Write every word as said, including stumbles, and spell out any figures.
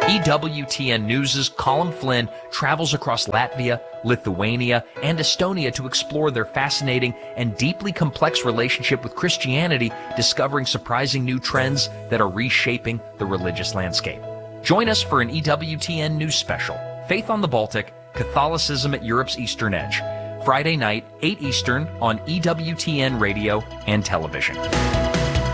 E W T N News' Colin Flynn travels across Latvia, Lithuania, and Estonia to explore their fascinating and deeply complex relationship with Christianity, discovering surprising new trends that are reshaping the religious landscape. Join us for an E W T N News special, Faith on the Baltic, Catholicism at Europe's Eastern Edge, Friday night, eight Eastern on E W T N Radio and Television.